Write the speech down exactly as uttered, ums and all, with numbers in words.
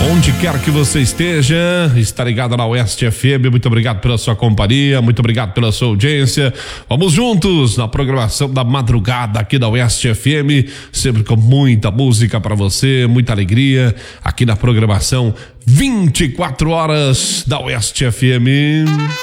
Onde quer que você esteja, está ligado na Oeste F M, muito obrigado pela sua companhia, muito obrigado pela sua audiência. Vamos juntos na programação da madrugada aqui da Oeste F M, sempre com muita música para você, muita alegria, aqui na programação vinte e quatro horas da Oeste F M.